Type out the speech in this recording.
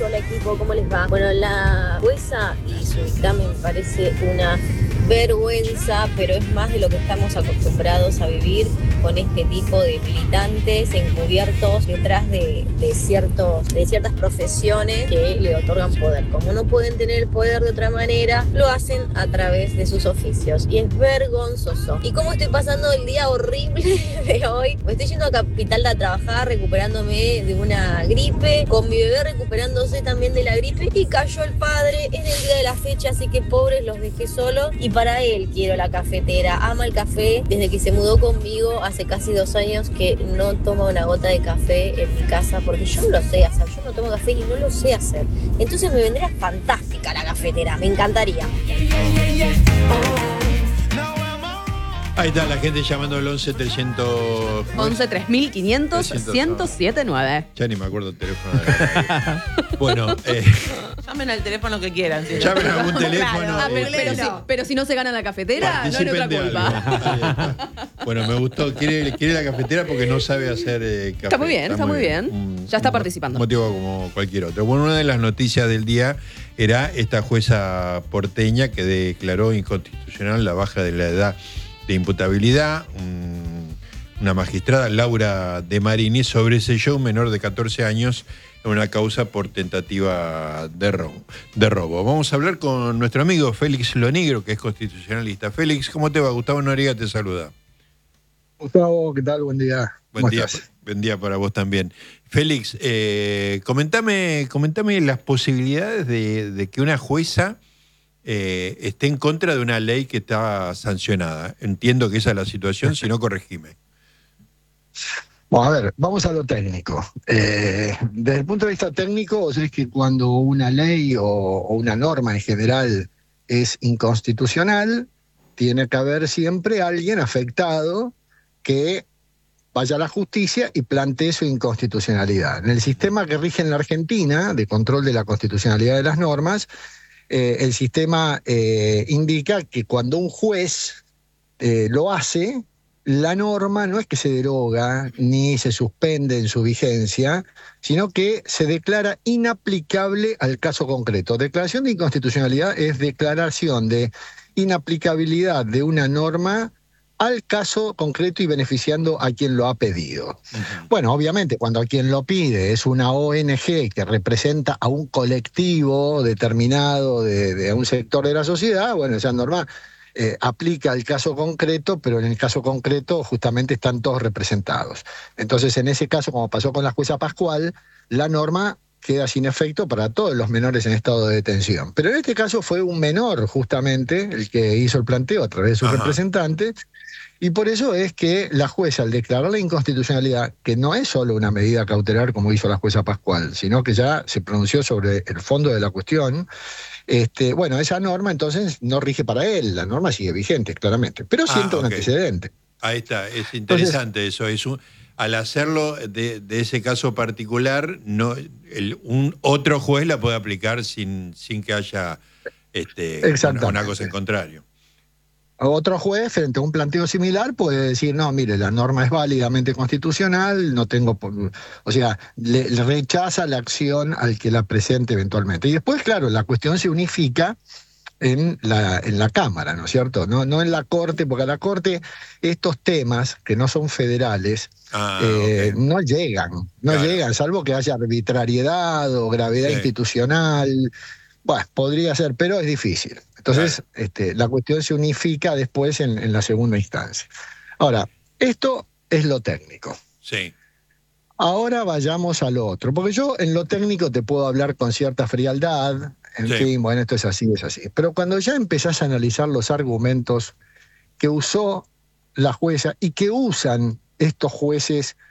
Hola equipo, ¿cómo les va? Bueno, la jueza y su dictamen me parece una vergüenza, pero es más de lo que estamos acostumbrados a vivir con este tipo de militantes encubiertos detrás de ciertas profesiones que le otorgan poder. Como no pueden tener el poder de otra manera, lo hacen a través de sus oficios y es vergonzoso. ¿Y cómo estoy pasando el día horrible de hoy? Me estoy yendo a Capital a trabajar recuperándome de una gripe, con mi bebé recuperándose también de la gripe y cayó el padre en el día de la fecha, así que pobres los dejé solos y para él quiero la cafetera. Ama el café desde que se mudó conmigo hace casi 2 años que no toma una gota de café en mi casa porque yo no lo sé hacer, yo no tomo café y no lo sé hacer. Entonces me vendría fantástica la cafetera, me encantaría. Ahí está la gente llamando al 11-300... 11-3500-1079. Ya ni me acuerdo el teléfono. Bueno, llamen al teléfono que quieran. ¿Sí? llamen a algún teléfono. Claro. Pero si no se gana la cafetera, no hay otra culpa. Bueno, me gustó. Quiere la cafetera porque no sabe hacer café. Está muy bien. Ya está participando. Motivo como cualquier otro. Bueno, una de las noticias del día era esta jueza porteña que declaró inconstitucional la baja de la edad de imputabilidad. Una magistrada, Laura De Marini, sobreseyó un menor de 14 años en una causa por tentativa de robo. Vamos a hablar con nuestro amigo Félix Lonigro, que es constitucionalista. Félix, ¿cómo te va? Gustavo Noriega te saluda. Gustavo, ¿qué tal? Buen día. Buen día para vos también. Félix, comentame las posibilidades de que una jueza esté en contra de una ley que está sancionada. Entiendo que esa es la situación, si no, corregime. Bueno, a ver, vamos a lo técnico. Desde el punto de vista técnico, vos sabés que cuando una ley o una norma en general es inconstitucional, tiene que haber siempre alguien afectado que vaya a la justicia y plantee su inconstitucionalidad. En el sistema que rige en la Argentina, de control de la constitucionalidad de las normas, el sistema indica que cuando un juez lo hace, la norma no es que se deroga ni se suspende en su vigencia, sino que se declara inaplicable al caso concreto. Declaración de inconstitucionalidad es declaración de inaplicabilidad de una norma al caso concreto y beneficiando a quien lo ha pedido. Bueno, obviamente, cuando a quien lo pide es una ONG que representa a un colectivo determinado de un sector de la sociedad, bueno, esa norma aplica al caso concreto, pero en el caso concreto justamente están todos representados. Entonces, en ese caso, como pasó con la jueza Pascual, la norma queda sin efecto para todos los menores en estado de detención. Pero en este caso fue un menor, justamente, el que hizo el planteo a través de su representante, y por eso es que la jueza, al declarar la inconstitucionalidad, que no es solo una medida cautelar como hizo la jueza Pascual, sino que ya se pronunció sobre el fondo de la cuestión, bueno, esa norma entonces no rige para él, la norma sigue vigente, claramente, pero sienta un antecedente. Ahí está, es interesante entonces, eso. Al hacerlo de ese caso particular, un otro juez la puede aplicar sin que haya una cosa en contrario. Otro juez, frente a un planteo similar, puede decir, no, mire, la norma es válidamente constitucional, no tengo... O sea, le rechaza la acción al que la presente eventualmente. Y después, claro, la cuestión se unifica en la Cámara, ¿no es cierto? No en la Corte, porque a la Corte estos temas, que no son federales, no llegan, salvo que haya arbitrariedad o gravedad institucional. Bueno, podría ser, pero es difícil. Entonces, la cuestión se unifica después en la segunda instancia. Ahora, esto es lo técnico. Sí. Ahora vayamos a lo otro, porque yo en lo técnico te puedo hablar con cierta frialdad, en fin, bueno, esto es así, es así. Pero cuando ya empezás a analizar los argumentos que usó la jueza y que usan estos jueces